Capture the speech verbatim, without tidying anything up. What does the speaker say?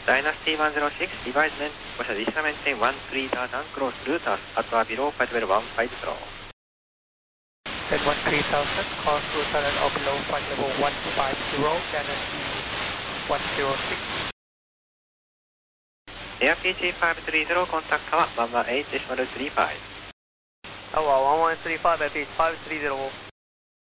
Dynasty one oh six, devisement, was additional maintain one three liter down close routers at or below flight level one five zero. Then one three thousand, cross router at or below flight level one five zero, Dynasty one oh six. Air P G five three zero, contact tower one one eight point three five. Tower one one three five, Air P G five three zero.